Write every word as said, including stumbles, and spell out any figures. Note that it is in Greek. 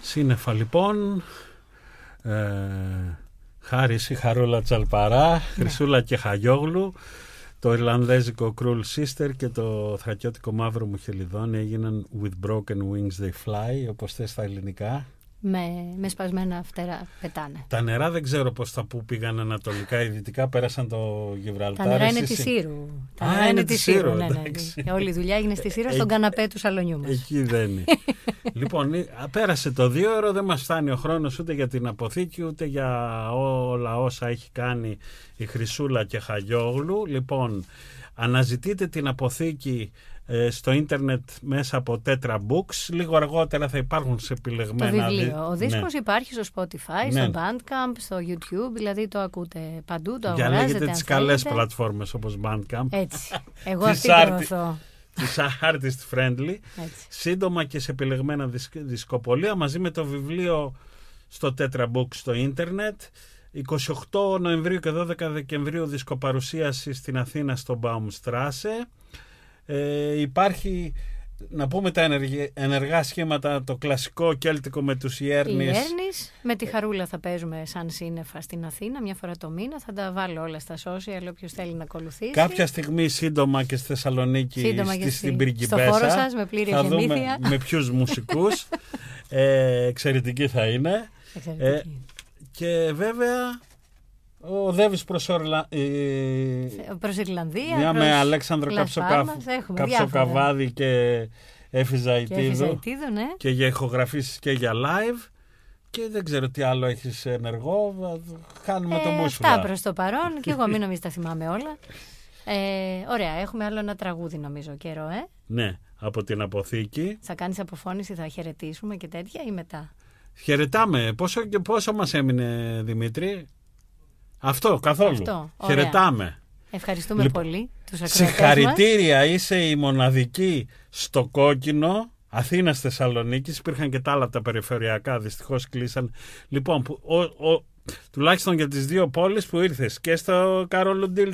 Σύννεφα λοιπόν, ε, Χάρης η Χαρούλα Τσαλπαρά, ναι. Χρυσούλα και Χαγιόγλου, το Ιρλανδέζικο Cruel Sister και το θρακιώτικο Μαύρο μου χελιδόνι έγιναν With Broken Wings They Fly, όπως θες στα ελληνικά. Με, με σπασμένα φτερά πετάνε. Τα νερά δεν ξέρω πώς τα που πήγαν ανατολικά ή δυτικά, πέρασαν το Γιβραλτάρ. Τα νερά είναι της Σύρου. Τα νερά είναι της Σύρου, ναι, ναι, ναι. Όλη η δουλειά έγινε στη Σύρο, στον καναπέ του σαλονιού μας. Εκεί δεν είναι. Λοιπόν, πέρασε το δύο ώρο, δεν μας φτάνει ο χρόνος ούτε για την αποθήκη, ούτε για όλα όσα έχει κάνει η Χρυσούλα και Χαγιόγλου. Λοιπόν, αναζητείτε την αποθήκη στο ίντερνετ μέσα από Tetra Books. Λίγο αργότερα θα υπάρχουν σε επιλεγμένα. Το βιβλίο. Ο δίσκος ναι. υπάρχει στο Spotify, ναι. στο Bandcamp, στο YouTube, δηλαδή το ακούτε παντού, το για αγοράζετε. Για λέγεται τις καλές πλατφόρμες όπως Bandcamp. Έτσι. Εγώ αυτή προωθώ. Της artist friendly. Έτσι. Σύντομα και σε επιλεγμένα δισκοπολία μαζί με το βιβλίο στο Tetra Books στο ίντερνετ. εικοστή ογδόη Νοεμβρίου και δώδεκα Δεκεμβρίου δισκοπαρουσίαση στην Αθήνα στο Baumstrasse. Ε, υπάρχει, να πούμε τα ενεργα, ενεργά σχήματα, το κλασικό κέλτικο με τους Ιέρνης. Ιέρνης, με τη Χαρούλα θα παίζουμε σαν σύννεφα στην Αθήνα μια φορά το μήνα, θα τα βάλω όλα στα social, όποιος θέλει να ακολουθήσει. Κάποια στιγμή σύντομα και στη Θεσσαλονίκη, σύντομα στη, και στην Πριγκιπέσα. Στο χώρο σας με πλήρη ευγενήθεια. Με ποιους μουσικούς. ε, εξαιρετική θα είναι. Εξαιρετική. Ε, και βέβαια... Ο Δέβης προς, Ορλα... προς Ιρλανδία, μια προς με Αλέξανδρο Καψοκαβ... Καψοκαβάδη και Έφη Ζαϊτίδου και, ναι. και για ηχογραφήσεις και για live και δεν ξέρω τι άλλο έχεις ενεργό, χάνουμε ε, τον μπούσουλα. Αυτά προς το παρόν και εγώ μην νομίζω τα θυμάμαι όλα. Ε, ωραία, έχουμε άλλο ένα τραγούδι νομίζω καιρό, ε. Ναι, από την αποθήκη. Θα κάνεις αποφώνηση, θα χαιρετήσουμε και τέτοια ή μετά? Χαιρετάμε. Πόσο, πόσο μας έμεινε Δημήτρη? Αυτό, καθόλου. Αυτό, χαιρετάμε. Ευχαριστούμε λοιπόν, πολύ τους ακροατές συγχαρητήρια, μας. Είσαι η μοναδική στο κόκκινο Αθήνας Θεσσαλονίκης. Υπήρχαν και τα άλλα τα περιφερειακά, δυστυχώς κλείσαν. Λοιπόν, που, ο, ο, τουλάχιστον για τις δύο πόλεις που ήρθες και στο Καρολουντήλ